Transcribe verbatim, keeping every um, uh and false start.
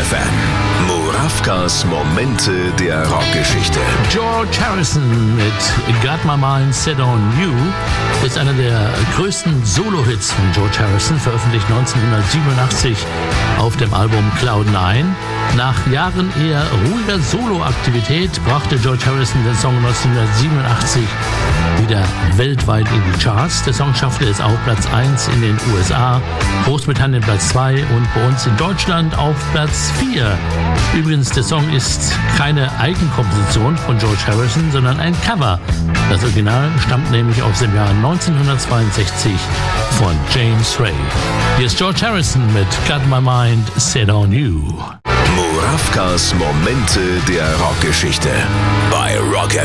F M. Murawkas Momente der Rockgeschichte. George Harrison mit Got My Mind Set on You ist einer der größten Solo-Hits von George Harrison, veröffentlicht neunzehnhundertsiebenundachtzig auf dem Album Cloud Nine. Nach Jahren eher ruhiger Solo-Aktivität brachte George Harrison den Song neunzehnhundertsiebenundachtzig wieder weltweit in die Charts. Der Song schaffte es auf Platz eins in den U S A, Großbritannien Platz zwei und bei uns in Deutschland auf Platz vier. Übrigens, der Song ist keine Eigenkomposition von George Harrison, sondern ein Cover. Das Original stammt nämlich aus dem Jahr neunzehnhundertzweiundsechzig von James Ray. Hier ist George Harrison mit Got My Mind Set on You. Murawkas Momente der Rockgeschichte bei Rock F M.